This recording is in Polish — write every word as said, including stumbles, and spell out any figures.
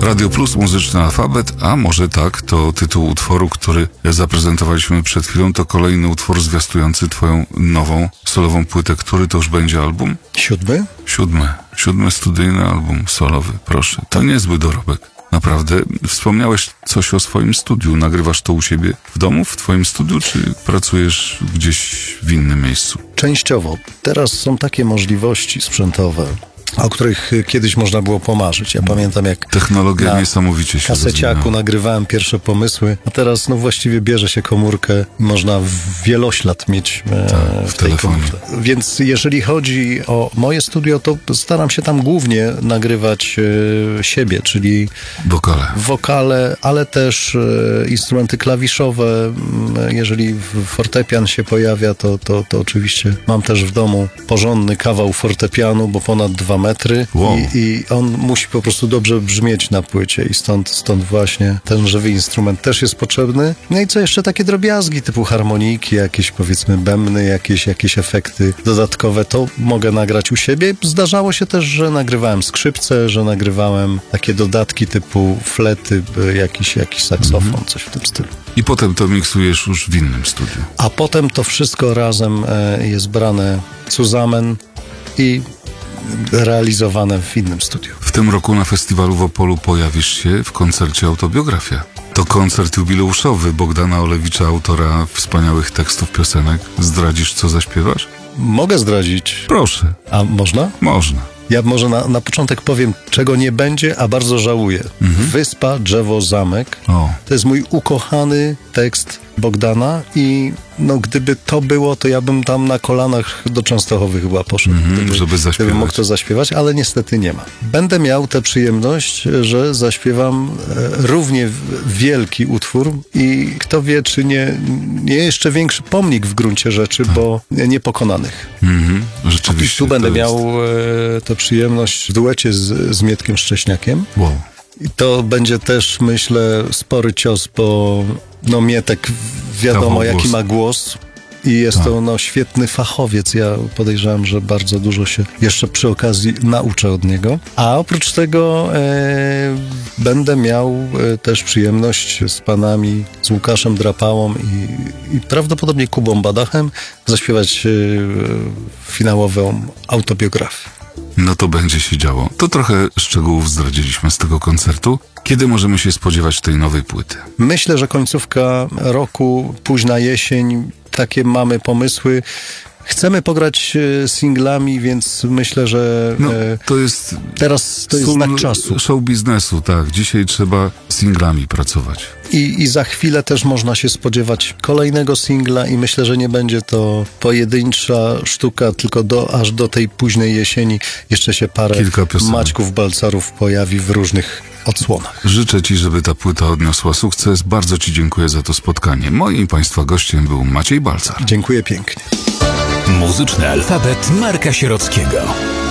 Radio Plus, Muzyczny Alfabet, a może tak, to tytuł utworu, który zaprezentowaliśmy przed chwilą, to kolejny utwór zwiastujący twoją nową, solową płytę. Który to już będzie album? Siódmy? Siódmy. Siódmy studyjny album solowy, proszę. To niezły dorobek. Naprawdę. Wspomniałeś coś o swoim studiu. Nagrywasz to u siebie w domu, w twoim studiu, czy pracujesz gdzieś w innym miejscu? Częściowo. Teraz są takie możliwości sprzętowe, o których kiedyś można było pomarzyć. Ja pamiętam, jak technologia niesamowicie się kaseciaku rozwinęła. Nagrywałem pierwsze pomysły, a teraz no właściwie bierze się komórkę i można wieloślad mieć e, tak, w, w tej telefonie. komórce. Więc jeżeli chodzi o moje studio, to staram się tam głównie nagrywać e, siebie, czyli wokale. wokale, ale też e, instrumenty klawiszowe. Jeżeli fortepian się pojawia, to, to, to oczywiście mam też w domu porządny kawał fortepianu, bo ponad dwa metry wow. i, i on musi po prostu dobrze brzmieć na płycie i stąd, stąd właśnie ten żywy instrument też jest potrzebny. No i co jeszcze takie drobiazgi typu harmoniki, jakieś powiedzmy bębny, jakieś, jakieś efekty dodatkowe, to mogę nagrać u siebie. Zdarzało się też, że nagrywałem skrzypce, że nagrywałem takie dodatki typu flety, jakiś, jakiś saksofon, mhm. coś w tym stylu. I potem to miksujesz już w innym studiu. A potem to wszystko razem e, jest brane zusammen i realizowane w innym studiu. W tym roku na festiwalu w Opolu pojawisz się w koncercie Autobiografia. To koncert jubileuszowy Bogdana Olewicza, autora wspaniałych tekstów piosenek. Zdradzisz, co zaśpiewasz? Mogę zdradzić. Proszę. A można? Można. Ja może na, na początek powiem, czego nie będzie, a bardzo żałuję. Mhm. Wyspa, drzewo, zamek. O. To jest mój ukochany tekst Bogdana i no gdyby to było, to ja bym tam na kolanach do Częstochowy chyba poszedł, mhm, gdyby, żeby zaśpiewać. Gdybym mógł to zaśpiewać, ale niestety nie ma. Będę miał tę przyjemność, że zaśpiewam e, równie wielki utwór i kto wie, czy nie, nie jeszcze większy pomnik w gruncie rzeczy, bo niepokonanych. Mhm, rzeczywiście. I tu będę jest... miał e, tę przyjemność w duecie z, z Mietkiem Szcześniakiem. Wow. I to będzie też, myślę, spory cios, bo no Mietek wiadomo jaki ma głos i jest tak. to no, świetny fachowiec. Ja podejrzewam, że bardzo dużo się jeszcze przy okazji nauczę od niego. A oprócz tego e, będę miał e, też przyjemność z panami, z Łukaszem Drapałą i, i prawdopodobnie Kubą Badachem zaśpiewać e, finałową autobiografię. No to będzie się działo. To trochę szczegółów zdradziliśmy z tego koncertu. Kiedy możemy się spodziewać tej nowej płyty? Myślę, że końcówka roku, późna jesień, takie mamy pomysły. Chcemy pograć singlami, więc myślę, że no, to jest teraz to jest znak czasu. Show biznesu, tak. Dzisiaj trzeba singlami pracować. I, I za chwilę też można się spodziewać kolejnego singla i myślę, że nie będzie to pojedyncza sztuka, tylko do, aż do tej późnej jesieni jeszcze się parę Maćków Balcarów pojawi w różnych odsłonach. Życzę ci, żeby ta płyta odniosła sukces. Bardzo ci dziękuję za to spotkanie. Moim i państwa gościem był Maciej Balcar. Dziękuję pięknie. Muzyczny alfabet Marka Sierockiego.